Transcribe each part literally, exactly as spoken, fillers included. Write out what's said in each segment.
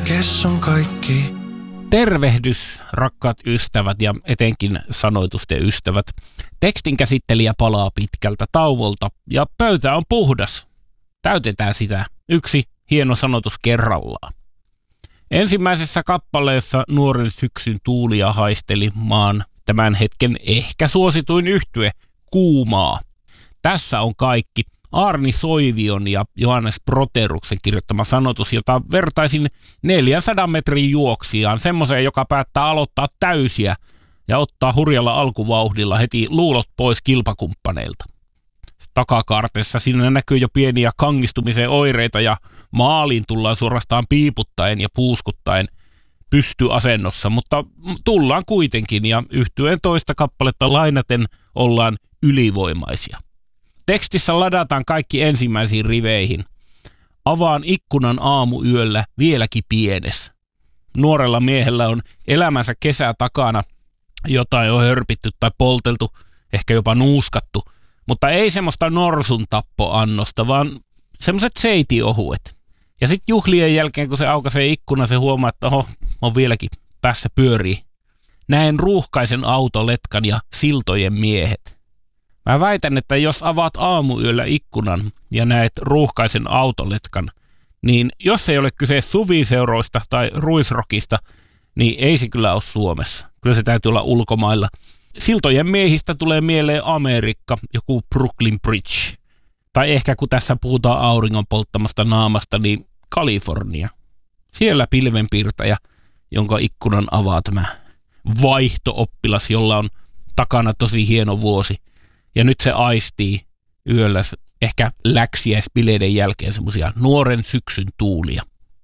kes on kaikki. Tervehdys, rakkaat ystävät ja etenkin sanoitusten ystävät. Tekstin käsittelijä palaa pitkältä tauolta ja pöytä on puhdas. Täytetään sitä yksi hieno sanotus kerrallaan. Ensimmäisessä kappaleessa nuoren syksyn tuulia haisteli maan tämän hetken ehkä suosituin yhtye Kuumaa. Tässä on kaikki. Arni Soivion ja Johannes Proteruksen kirjoittama sanotus, jota vertaisin neljänsadan metrin juoksijaan, semmoiseen, joka päättää aloittaa täysiä ja ottaa hurjalla alkuvauhdilla heti luulot pois kilpakumppaneilta. Takakaartessa siinä näkyy jo pieniä kangistumisen oireita ja maaliin tullaan suorastaan piiputtaen ja puuskuttaen pystyasennossa, mutta tullaan kuitenkin ja yhtyeen toista kappaletta lainaten ollaan ylivoimaisia. Tekstissä ladataan kaikki ensimmäisiin riveihin. Avaan ikkunan aamuyöllä vieläkin pienessä. Nuorella miehellä on elämänsä kesä takana, jotain on hörpitty tai polteltu, ehkä jopa nuuskattu, mutta ei semmoista norsun tappoannosta, vaan semmoiset seitiohuet. Ja sitten juhlien jälkeen, kun se aukaisee ikkuna, se huomaa, että oho, on vieläkin päässä pyörii. Näen ruuhkaisen autoletkan ja siltojen miehet. Mä väitän, että jos avaat aamuyöllä ikkunan ja näet ruuhkaisen autoletkan, niin jos ei ole kyse suviseuroista tai ruisrokista, niin ei se kyllä ole Suomessa. Kyllä se täytyy olla ulkomailla. Siltojen miehistä tulee mieleen Amerikka, joku Brooklyn Bridge. Tai ehkä kun tässä puhutaan auringon polttamasta naamasta, niin Kalifornia. Siellä pilvenpiirtäjä, jonka ikkunan avaa tämä vaihto-oppilas, jolla on takana tosi hieno vuosi. Ja nyt se aistii yöllä ehkä läksiäispileiden jälkeen semmoisia nuoren syksyn tuulia.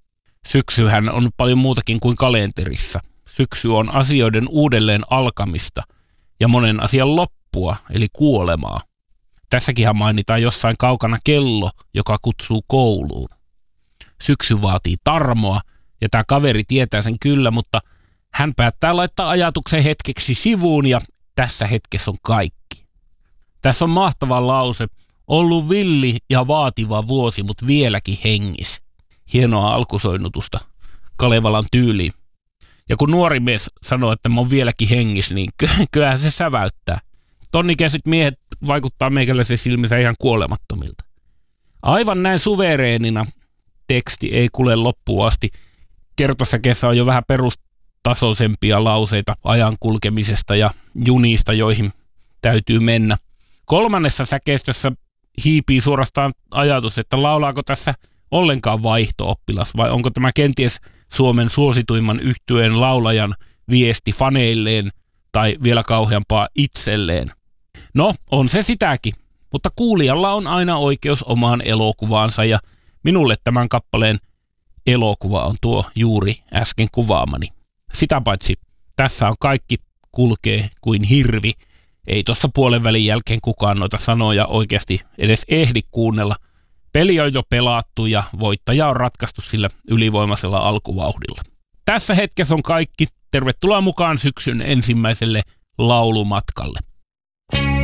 Syksyhän on paljon muutakin kuin kalenterissa. Syksy on asioiden uudelleen alkamista ja monen asian loppua, eli kuolemaa. Tässäkinhän mainitaan jossain kaukana kello, joka kutsuu kouluun. Syksy vaatii tarmoa ja tämä kaveri tietää sen kyllä, mutta hän päättää laittaa ajatuksen hetkeksi sivuun ja tässä hetkessä on kaikki. Tässä on mahtava lause. Ollut villi ja vaativa vuosi, mutta vieläkin hengis. Hienoa alkusoinnutusta Kalevalan tyyliin. Ja kun nuori mies sanoo, että mä oon vieläkin hengis, niin kyllähän se säväyttää. Tonnikäiset miehet vaikuttaa meikäläisen silmissä ihan kuolemattomilta. Aivan näin suvereenina teksti ei kule loppuun asti. Kertosäkeessä on jo vähän perustasoisempia lauseita ajan kulkemisesta ja junista, joihin täytyy mennä. Kolmannessa säkeistössä hiipii suorastaan ajatus, että laulaako tässä ollenkaan vaihto-oppilas vai onko tämä kenties Suomen suosituimman yhtyeen laulajan viesti faneilleen tai vielä kauheampaa itselleen. No, on se sitäkin, mutta kuulijalla on aina oikeus omaan elokuvaansa ja minulle tämän kappaleen elokuva on tuo juuri äsken kuvaamani. Sitä paitsi tässä on kaikki kulkee kuin hirvi. Ei tuossa puolen välin jälkeen kukaan noita sanoja oikeasti edes ehdi kuunnella. Peli on jo pelattu ja voittaja on ratkaistu sillä ylivoimaisella alkuvauhdilla. Tässä hetkessä on kaikki. Tervetuloa mukaan syksyn ensimmäiselle laulumatkalle.